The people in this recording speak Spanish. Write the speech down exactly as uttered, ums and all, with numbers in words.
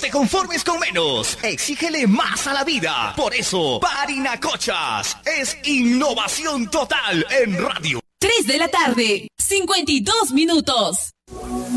te conformes con menos. Exígele más a la vida. Por eso, Parinacochas es innovación total en radio. tres de la tarde, cincuenta y dos minutos.